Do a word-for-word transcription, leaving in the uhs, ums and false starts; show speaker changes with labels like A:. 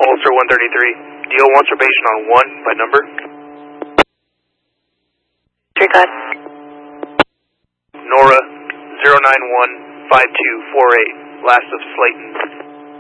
A: Ulster one thirty-three. Deal wants probation on one by number.
B: Tricot.
A: Nora zero nine one five two four eight. Last of Slayton.